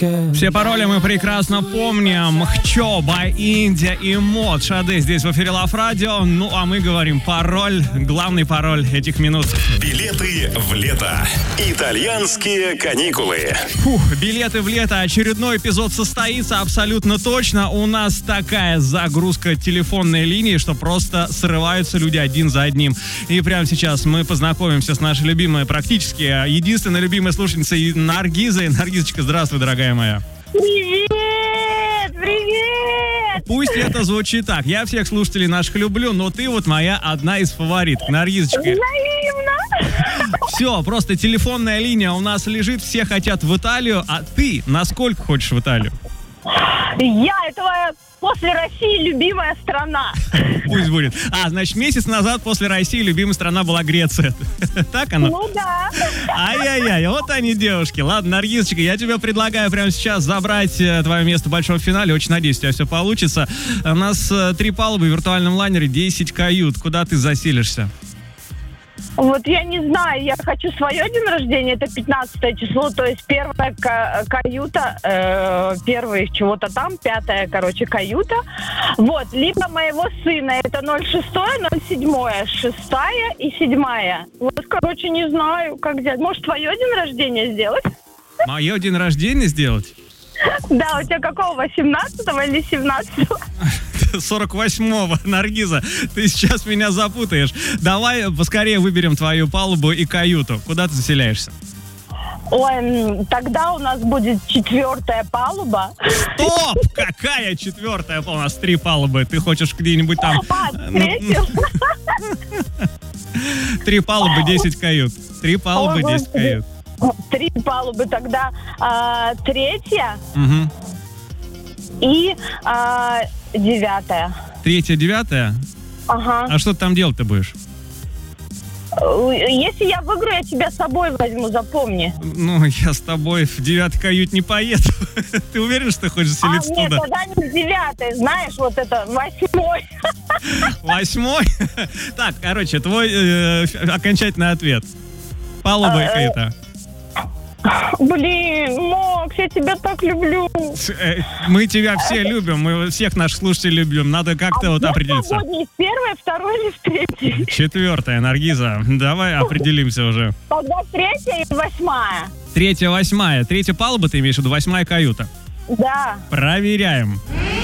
Все пароли мы прекрасно помним. Хчо, Бай Индия и Мод. Шаде здесь в эфире Love Radio. Ну, а мы говорим пароль, главный пароль этих минут. Билеты в лето. Итальянские каникулы. Билеты в лето. Очередной эпизод состоится абсолютно точно. У нас такая загрузка телефонной линии, что просто срываются люди один за одним. И прямо сейчас мы познакомимся с нашей любимой, практически единственной любимой слушательницей Наргизой. Наргизочка, здравствуй, дорогая моя. Привет! Привет! Пусть это звучит так. Я всех слушателей наших люблю, но ты вот моя одна из фавориток. Наргизочка. Взаимно! Все, просто телефонная линия у нас лежит, все хотят в Италию, а ты насколько хочешь в Италию? Это твоя после России любимая страна. Пусть будет. Значит, месяц назад после России любимая страна была Греция. Так оно? Ну да. Ай-яй-яй, вот они, девушки. Ладно, Наргизочка, я тебе предлагаю прямо сейчас забрать твое место в большом финале. Очень надеюсь, у тебя все получится. У нас 3 палубы в виртуальном лайнере, 10 кают. Куда ты заселишься? Вот я не знаю, я хочу свое день рождения, это 15 число, то есть первая каюта, первый чего-то там, 5-я, каюта. Вот, либо моего сына, это 06-я, 07-я, 6-я и 7-я. Вот, не знаю, как сделать. Может, твое день рождения сделать? Мое день рождения сделать? Да, у тебя какого, 18-го или 17-го? 48-го, Наргиза, ты сейчас меня запутаешь. Давай поскорее выберем твою палубу и каюту. Куда ты заселяешься? Ой, тогда у нас будет 4-я палуба. Стоп! Какая 4-я? У нас 3 палубы. Ты хочешь где-нибудь там... 3-ю? 3 палубы, 10 кают. 3 палубы, 10 кают. 3 палубы, тогда 3-я и 9-я. 3-я, 9-я? Ага. А что ты там делать-то будешь? Если я выиграю, я тебя с собой возьму, запомни. Ну, я с тобой в 9-й кают не поеду. Ты уверен, что ты хочешь заселиться туда? Нет, тогда не в 9-й, знаешь, вот это 8-й. 8-й? Так, твой окончательный ответ. Палуба и каюта. Блин, Макс, я тебя так люблю. Мы тебя все любим, мы всех наших слушателей любим. Надо как-то определиться. Не в 1-й, 2-й или в 3-й? 4-я, Наргиза. Давай определимся уже. Тогда 3-я и 8-я. 3-я, 8-я. 3-я палуба, ты имеешь в виду, 8-я каюта? Да. Проверяем.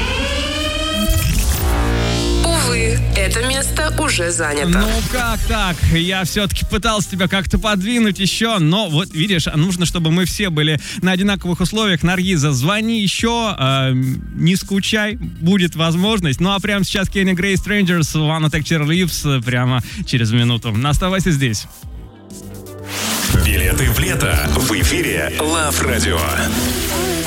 Увы, это место уже занято. Ну как так? Я все-таки пытался тебя как-то подвинуть еще, но вот видишь, нужно, чтобы мы все были на одинаковых условиях. Наргиза, звони еще, не скучай, будет возможность. Ну а прямо сейчас Kenny Gray Strangers, Wanna Take Your Lips, прямо через минуту. Оставайся здесь. Билеты в лето в эфире Love Radio.